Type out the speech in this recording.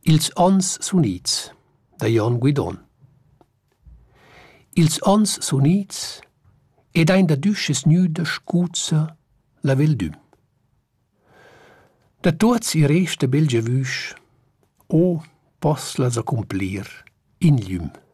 Ils ons sunits, da Jon Guidon. Ils ons sunits ed ein da düsches gnüda scuzza la veldüm. Da tuots i resta belgia vüsch, o poslas accomplir in gliüm.